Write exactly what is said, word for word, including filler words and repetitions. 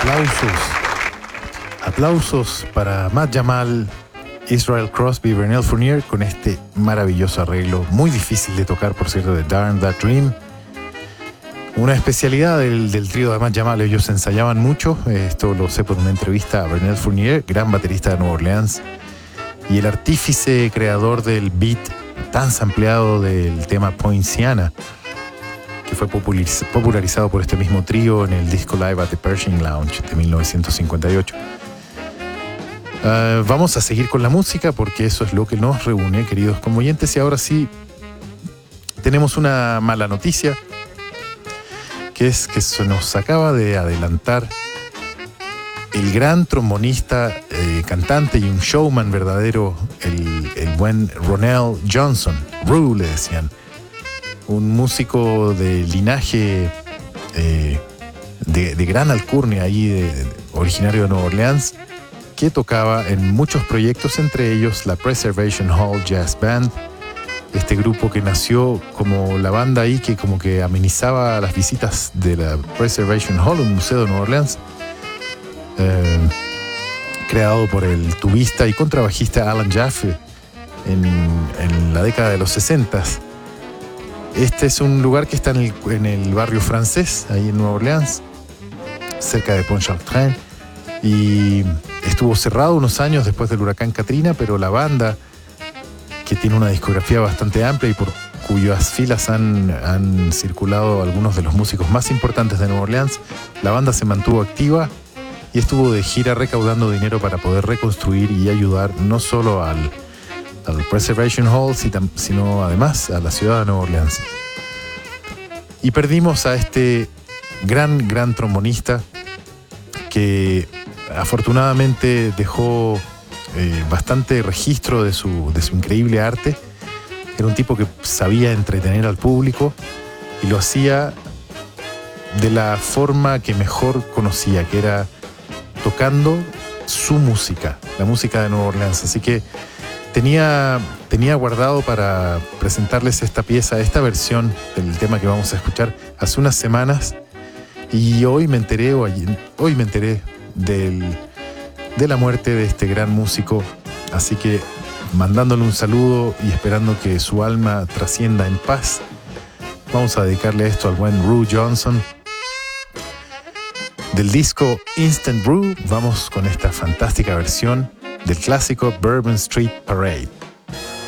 Aplausos. Aplausos para Matt Jamal, Israel Crosby y Vernell Fournier con este maravilloso arreglo, muy difícil de tocar, por cierto, de Darn That Dream. Una especialidad del, del trío de Matt Jamal, ellos ensayaban mucho, esto lo sé por una entrevista a Vernell Fournier, gran baterista de Nueva Orleans, y el artífice creador del beat tan sampleado del tema Poinciana, que fue populariz- popularizado por este mismo trío en el disco Live at the Pershing Lounge de mil novecientos cincuenta y ocho. Uh, vamos a seguir con la música porque eso es lo que nos reúne, queridos conmoyentes, y ahora sí tenemos una mala noticia, que es que se nos acaba de adelantar el gran trombonista, eh, cantante y un showman verdadero, el, el buen Ronell Johnson, Ru le decían, un músico de linaje eh, de, de gran alcurnia ahí, de, de, originario de Nueva Orleans, que tocaba en muchos proyectos, entre ellos la Preservation Hall Jazz Band, este grupo que nació como la banda ahí que como que amenizaba las visitas de la Preservation Hall, un museo de Nueva Orleans, eh, creado por el tubista y contrabajista Alan Jaffe en, en la década de los sesentas. Este es un lugar que está en el, en el barrio francés, ahí en Nueva Orleans, cerca de Pontchartrain, y estuvo cerrado unos años después del huracán Katrina, pero la banda, que tiene una discografía bastante amplia y por cuyas filas han, han circulado algunos de los músicos más importantes de Nueva Orleans, la banda se mantuvo activa y estuvo de gira recaudando dinero para poder reconstruir y ayudar no solo al, al Preservation Hall, sino además a la ciudad de Nueva Orleans. Y perdimos a este gran, gran trombonista que afortunadamente dejó eh, bastante registro de su, de su increíble arte. Era un tipo que sabía entretener al público y lo hacía de la forma que mejor conocía, que era tocando su música, la música de Nueva Orleans. Así que tenía, tenía guardado para presentarles esta pieza, esta versión del tema que vamos a escuchar hace unas semanas, y hoy me enteré, hoy, hoy me enteré del, de la muerte de este gran músico. Así que mandándole un saludo y esperando que su alma trascienda en paz, vamos a dedicarle esto al buen Ru Johnson. Del disco Instant Brew, vamos con esta fantástica versión del clásico Bourbon Street Parade.